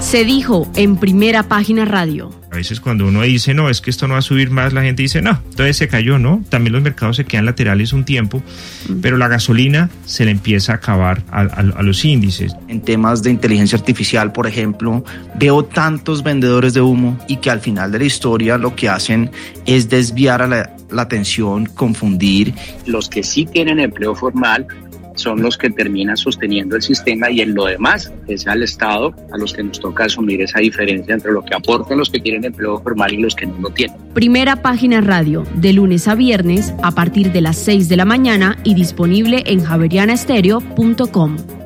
Se dijo en Primera Página Radio. A veces cuando uno dice, no, es que esto no va a subir más, la gente dice, no, entonces se cayó, ¿no? También los mercados se quedan laterales un tiempo, pero la gasolina se le empieza a acabar a los índices. En temas de inteligencia artificial, por ejemplo, veo tantos vendedores de humo y que al final de la historia lo que hacen es desviar a la atención, confundir. Los que sí tienen empleo formal son los que terminan sosteniendo el sistema, y en lo demás es al Estado a los que nos toca asumir esa diferencia entre lo que aportan los que tienen empleo formal y los que no lo tienen. Primera Página Radio, de lunes a viernes a partir de las 6 de la mañana y disponible en javerianaestereo.com.